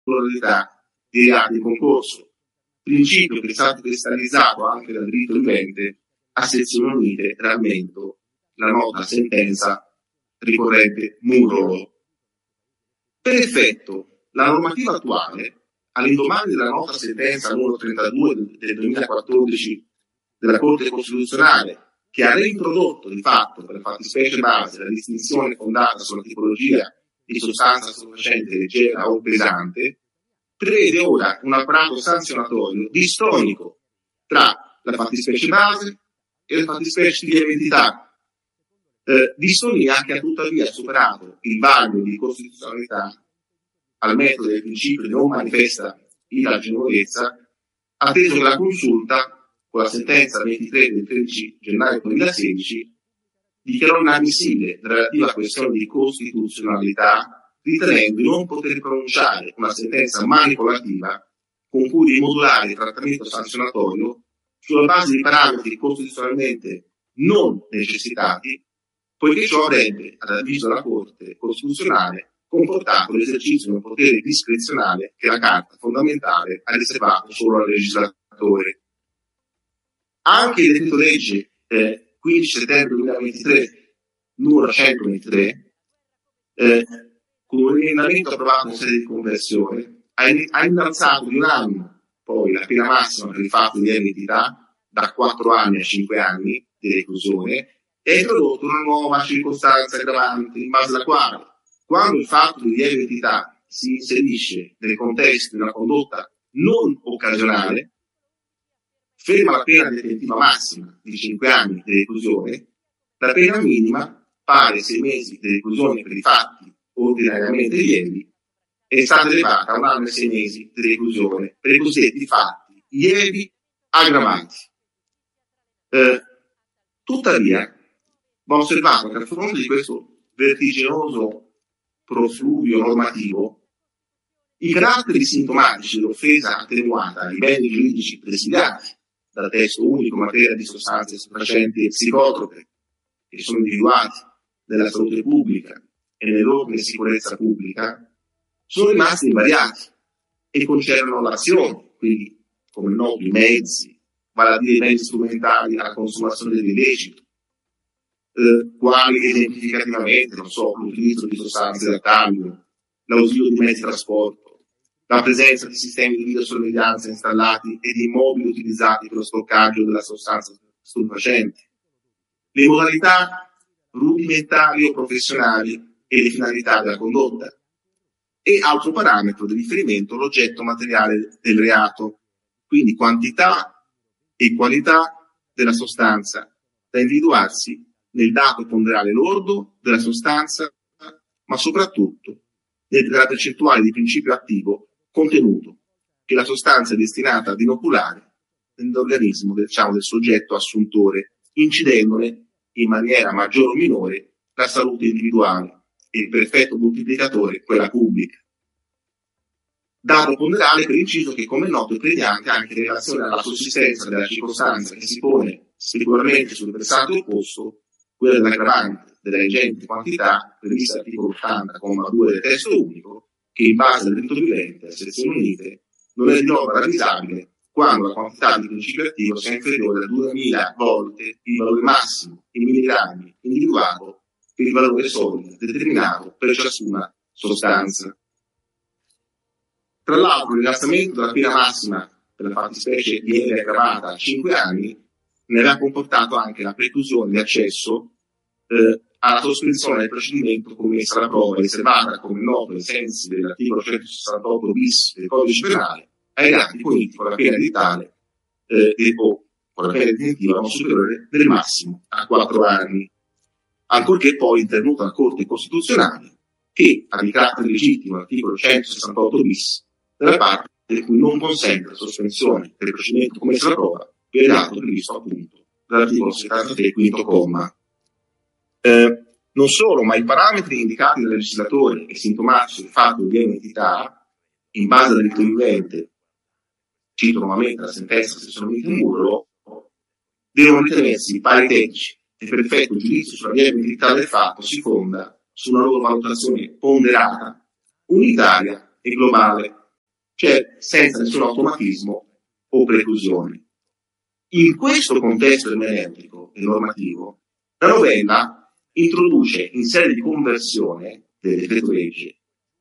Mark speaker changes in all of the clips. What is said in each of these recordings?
Speaker 1: pluralità di reati di concorso, principio che è stato cristallizzato anche dal diritto vivente a sezioni unite, rammento la nota sentenza ricorrente Murolo. Per effetto, la normativa attuale, all'indomani della nota sentenza numero 32 del 2014 della Corte Costituzionale, che ha reintrodotto di fatto per la fattispecie base la distinzione fondata sulla tipologia di sostanza stupefacente leggera o pesante, prevede ora un apparato sanzionatorio distonico tra la fattispecie base e la fattispecie di lieve entità, distonia che ha tuttavia superato il vaglio di costituzionalità al metodo del principio di non manifesta irragionevolezza, atteso che la Consulta, con la sentenza 23 del 13 gennaio 2016, dichiarò inammissibile la relativa questione di costituzionalità, ritenendo di non poter pronunciare una sentenza manipolativa con cui rimodulare il trattamento sanzionatorio sulla base di parametri costituzionalmente non necessitati, poiché ciò avrebbe, ad avviso della Corte Costituzionale, comportato l'esercizio di un potere discrezionale che la Carta fondamentale ha riservato solo al legislatore. Anche il decreto legge 15 settembre 2023, numero 123, con un emendamento approvato in sede di conversione, ha innalzato di un anno poi la pena massima per il fatto di lieve entità da 4 anni a 5 anni di reclusione e ha introdotto una nuova circostanza aggravante in base alla quale, quando il fatto di lieve entità si inserisce nel contesto di una condotta non occasionale, ferma la pena detentiva massima di 5 anni di reclusione, la pena minima, pari a 6 mesi di reclusione per i fatti ordinariamente lievi, è stata elevata a 1 anno e 6 mesi di reclusione per i cosiddetti fatti lievi aggravati. Tuttavia, va osservato che a fronte di questo vertiginoso profluvio normativo, i caratteri sintomatici dell'offesa attenuata ai beni giuridici presidiati dal testo unico in materia di sostanze stupefacenti e psicotrope, che sono individuati nella salute pubblica e nell'ordine e sicurezza pubblica, sono rimasti invariati e concernono l'azione, quindi, come noto, i mezzi, vale a dire i mezzi strumentali alla consumazione dell'illecito, quali esemplificativamente, l'utilizzo di sostanze da taglio, l'ausilio di mezzi di trasporto, la presenza di sistemi di videosorveglianza installati e di immobili utilizzati per lo stoccaggio della sostanza stupefacente, le modalità rudimentali o professionali e le finalità della condotta, e altro parametro di riferimento l'oggetto materiale del reato, quindi quantità e qualità della sostanza da individuarsi nel dato ponderale lordo della sostanza, ma soprattutto nella percentuale di principio attivo contenuto che la sostanza è destinata ad inoculare nell'organismo del soggetto assuntore, incidendone in maniera maggiore o minore la salute individuale e per effetto moltiplicatore quella pubblica. Dato ponderale per inciso che, come è noto, è premiante anche in relazione alla sussistenza della circostanza che si pone sicuramente sul versante opposto, quella dell'aggravante della ingente quantità prevista all'articolo 80,2 del testo unico, che in base al diritto vivente a sezioni unite non è di norma ravvisabile quando la quantità di principio attivo sia inferiore a 2000 volte il valore massimo in milligrammi individuato per il valore solido determinato per ciascuna sostanza. Tra l'altro, l'innalzamento della pena massima per la fattispecie lieve aggravata a 5 anni ne aveva comportato anche la preclusione di accesso alla sospensione del procedimento commesso alla prova riservata, come noto, ai sensi dell'articolo 168 bis del codice penale, ai reati puniti con la pena edittale o con la pena detentiva non superiore del massimo a 4 anni, ancorché poi intervenuta la Corte Costituzionale che ha dichiarato legittimo l'articolo 168 bis della parte di cui non consente la sospensione del procedimento commesso alla prova per il reato previsto appunto dall'articolo 73 quinto comma. Non solo, ma i parametri indicati dal legislatore e sintomatici del fatto di lieve entità, in base al diritto vivente, cito nuovamente la sentenza se sono uniti in muro, devono ritenersi paritetici e per effetto il giudizio sulla lieve entità del fatto si fonda su una loro valutazione ponderata, unitaria e globale. cioè senza nessun automatismo o preclusione. In questo contesto ermeneutico e normativo, la novella introduce in sede di conversione del decreto legge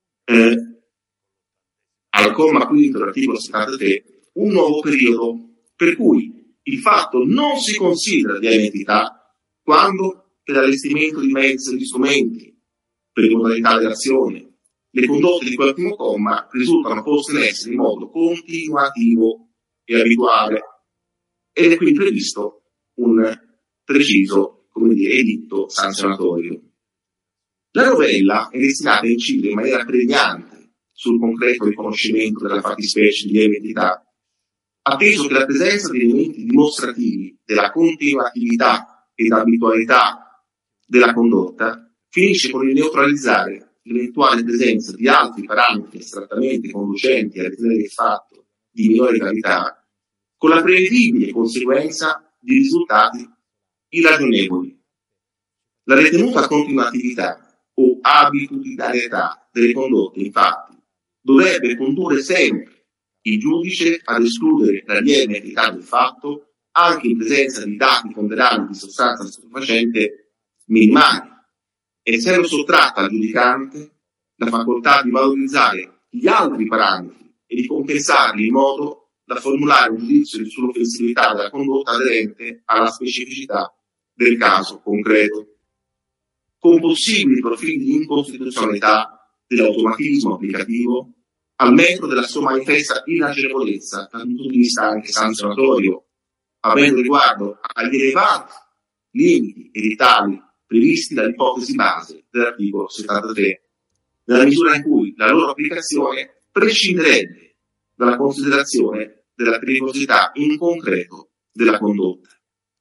Speaker 1: al comma 5 dell'articolo 73 un nuovo periodo per cui il fatto non si considera di entità quando per l'allestimento di mezzi e di strumenti, per le modalità dell'azione, le condotte di quel primo comma risultano poste in essere in modo continuativo e abituale, ed è quindi previsto un preciso, editto sanzionatorio. La novella è destinata a incidere in maniera pregnante sul concreto riconoscimento della fattispecie di lieve entità, atteso che la presenza di elementi dimostrativi della continuatività ed abitualità della condotta finisce con il neutralizzare l'eventuale presenza di altri parametri astrattamente conducenti a ritenere il fatto di minore gravità, con la prevedibile conseguenza di risultati irragionevoli. La ritenuta continuatività o abitudinarietà delle condotte, infatti, dovrebbe condurre sempre il giudice ad escludere la lieve entità del fatto anche in presenza di dati ponderabili di sostanza stupefacente minimali, essendo sottratta al giudicante la facoltà di valorizzare gli altri parametri e di compensarli in modo da formulare un giudizio sull'offensività della condotta aderente alla specificità del caso concreto, con possibili profili di incostituzionalità dell'automatismo applicativo al metro della sua manifesta irragionevolezza dal punto di vista anche sanzionatorio, avendo riguardo agli elevati limiti editali previsti dall'ipotesi base dell'articolo 73, nella misura in cui la loro applicazione prescinderebbe dalla considerazione della pericolosità in concreto della condotta.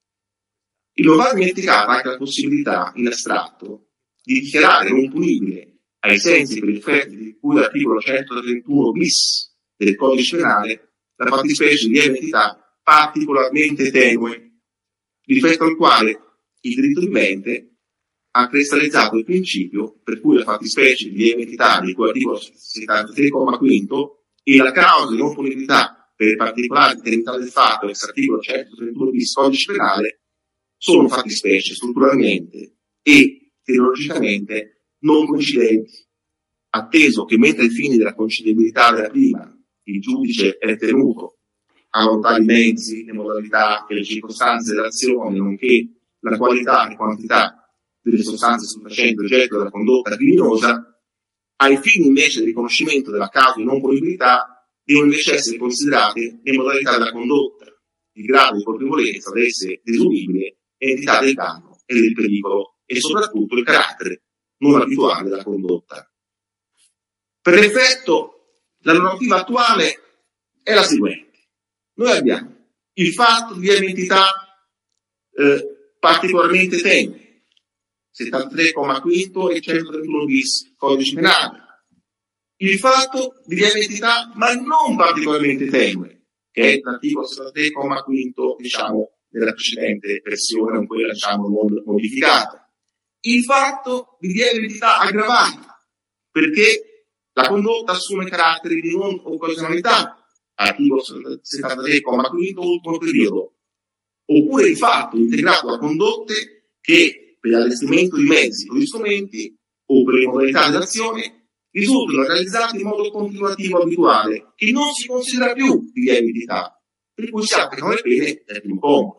Speaker 1: Il non va dimenticata anche la possibilità, in astratto, di dichiarare non punibile, ai sensi per gli effetti di cui l'articolo 131 bis del codice penale, la fattispecie di lieve entità particolarmente tenue, rispetto al quale il diritto vivente ha cristallizzato il principio per cui la fattispecie di lieve entità di cui l'articolo 73,5 e la causa di non punibilità per particolari tenuità del fatto ex articolo 131 bis codice penale sono fattispecie strutturalmente e teologicamente non coincidenti, atteso che mentre ai fini della conciliabilità della prima il giudice è tenuto a valutare i mezzi, le modalità e le circostanze dell'azione, nonché la qualità e quantità delle sostanze stupefacenti oggetto della condotta criminosa, ai fini invece del riconoscimento della causa di non punibilità devono invece essere considerate le modalità della condotta, il grado di colpevolezza da essere desumibile, l'entità del danno e del pericolo e soprattutto il carattere non abituale della condotta. Per effetto, la normativa attuale è la seguente. Noi abbiamo il fatto di entità particolarmente tenue, 73,5 e 131 bis codice penale. Il fatto di entità ma non particolarmente tenue, che è l'articolo 73,5, della precedente versione, o quella non modificata. Il fatto di lieve entità aggravata, perché la condotta assume caratteri di non occasionalità, articolo 73,5 ultimo periodo, oppure il fatto integrato da condotte che per l'allestimento di mezzi o di strumenti o per le modalità dell'azione risultano realizzate in modo continuativo abituale, che non si considera più di lieve entità, per cui si applicano le pene del primo comma.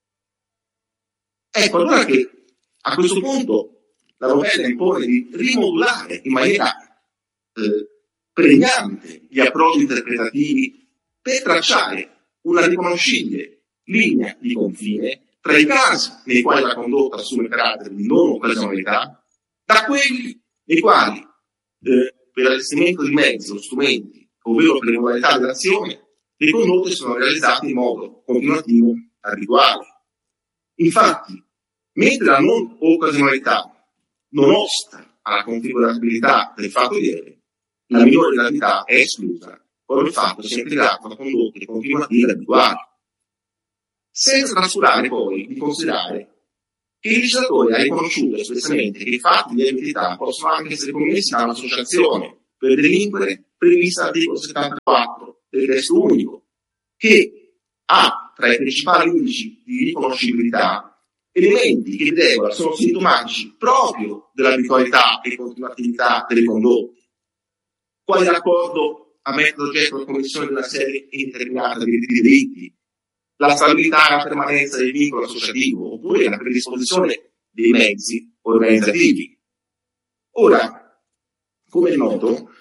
Speaker 1: Ecco allora che a questo punto la novella impone di rimodulare in maniera pregnante gli approcci interpretativi per tracciare una riconoscibile linea di confine tra i casi nei quali la condotta assume carattere di non occasionalità da quelli nei quali per l'allestimento di mezzi o strumenti, ovvero per le modalità dell'azione, le condotte sono realizzate in modo continuativo abituale. Infatti, mentre la non occasionalità non osta alla configurabilità del fatto lieve, la minore gravità è esclusa quando il fatto sia integrato da condotte continuative abituali. Senza trascurare poi di considerare che il legislatore ha riconosciuto espressamente che i fatti di entità possono anche essere commessi da un'associazione per delinquere prevista all'articolo 74 del testo unico, che ha tra i principali indici di riconoscibilità elementi che di regola sono sintomatici proprio dell'abitualità e continuatività delle condotte, quali l'accordo a mettere oggetto la commissione di una serie indeterminata di delitti, la stabilità e la permanenza del vincolo associativo, oppure la predisposizione dei mezzi organizzativi. Ora, come è noto,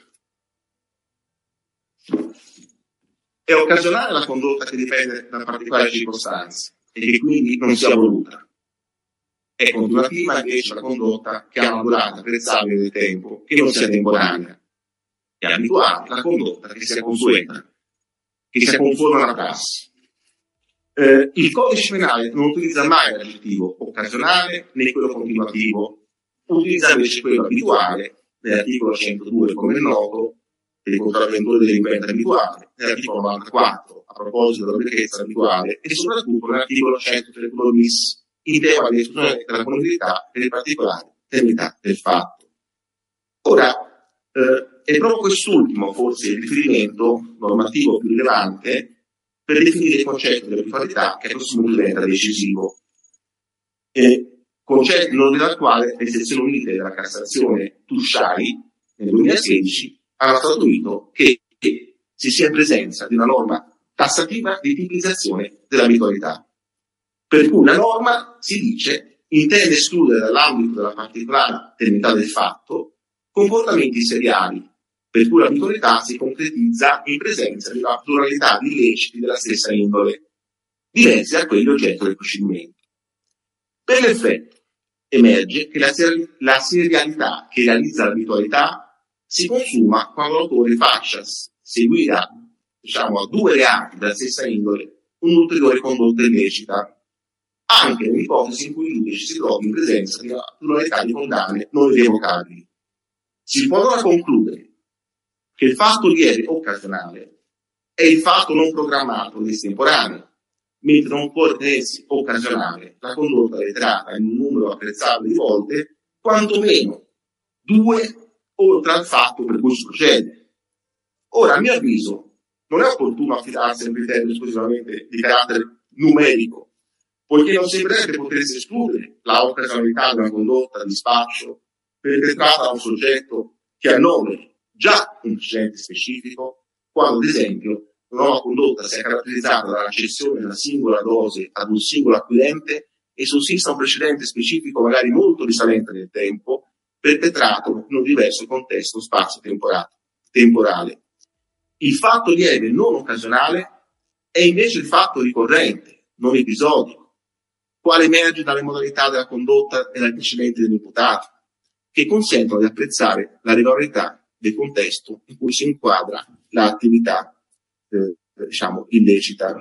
Speaker 1: è occasionale la condotta che dipende da particolari circostanze e che quindi non sia voluta. È continuativa invece la condotta che ha una durata apprezzabile del tempo, che non sia temporanea. È abituale la condotta che sia consueta, che sia conforme alla prassi. Il codice penale non utilizza mai l'aggettivo occasionale né quello continuativo, utilizza invece quello abituale nell'articolo 102, come è noto, per il contravventore delinquente abituale, nell'articolo 94 a proposito dell'obbligazione abituale e soprattutto nell'articolo 131 bis in tema di esclusione della punibilità e delle particolari tenuità del fatto. Ora, è proprio quest'ultimo forse il riferimento normativo più rilevante per definire il concetto di abitualità, che a questo punto diventa decisivo, concetto in ordine al quale le sezioni unite della Cassazione Tusciari nel 2016 hanno statuito che si sia in presenza di una norma tassativa di tipizzazione dell'abitualità, per cui la norma, si dice, intende escludere dall'ambito della particolare tenuità del fatto comportamenti seriali, per cui l'abitualità si concretizza in presenza di una pluralità di illeciti della stessa indole, diversi da quelli oggetto del procedimento. Per l'effetto emerge che la serialità che realizza l'abitualità si consuma quando l'autore faccia seguire a due reati della stessa indole un'ulteriore condotta illecita, anche nell'ipotesi in cui il giudice si trovi in presenza di una pluralità di condanne non irrevocabili. Si può allora concludere che il fatto lieve occasionale è il fatto non programmato ed estemporaneo, mentre non può ritenersi occasionale la condotta reiterata in un numero apprezzabile di volte, quantomeno 2 oltre al fatto per cui si procede. Ora, a mio avviso, non è opportuno affidarsi a un criterio esclusivamente di carattere numerico, poiché non sembrerebbe potersi escludere la occasionalità di una condotta di spaccio perpetrata da un soggetto che ha nome già un precedente specifico, quando ad esempio una nuova condotta sia caratterizzata dalla cessione di una singola dose ad un singolo acquirente e sussista un precedente specifico magari molto risalente nel tempo, perpetrato in un diverso contesto spazio-temporale. Il fatto lieve non occasionale è invece il fatto ricorrente, non episodico, quale emerge dalle modalità della condotta e dai precedenti dell'imputato, che consentono di apprezzare la regolarità del contesto in cui si inquadra l'attività illecita.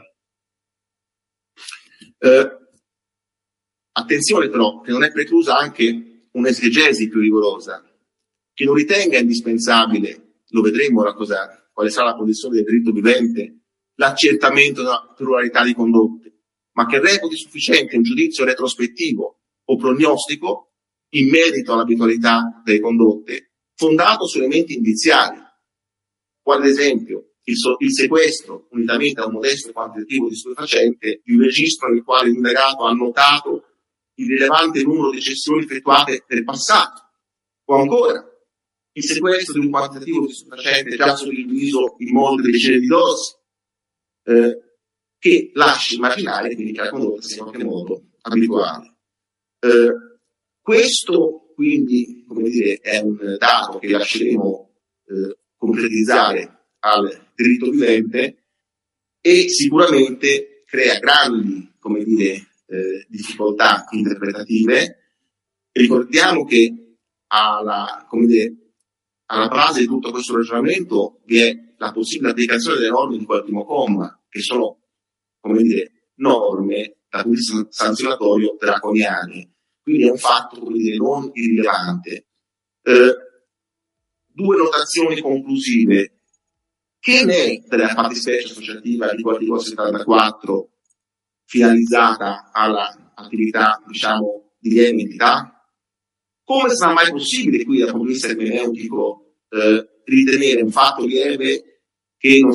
Speaker 1: Attenzione però che non è preclusa anche un'esegesi più rigorosa, che non ritenga indispensabile, lo vedremo ora quale sarà la posizione del diritto vivente, l'accertamento della pluralità di condotte, ma che reputi sufficiente un giudizio retrospettivo o prognostico in merito all'abitualità delle condotte, fondato su elementi indiziari, quale ad esempio il sequestro, unitamente a un modesto quantitativo di stupefacente, di un registro nel quale l'indagato ha notato il rilevante numero di cessioni effettuate nel passato, o ancora il sequestro di un quantitativo di stupefacente già suddiviso in molte decine di dosi, che lascia immaginare quindi che la condotta sia in qualche modo abituale. Questo quindi, come dire, è un dato che lasceremo concretizzare al diritto vivente e sicuramente crea grandi, come dire, difficoltà interpretative. Ricordiamo che alla base di tutto questo ragionamento vi è la possibile applicazione delle norme di quel primo comma, che sono, come dire, norme dal punto di vista sanzionatorio draconiane. Quindi è un fatto, come dire, non irrilevante. Due notazioni conclusive. Che ne è della fattispecie associativa di articolo 74 finalizzata all'attività, di lieve entità? Come sarà mai possibile qui dal punto di vista ermeneutico ritenere un fatto lieve che non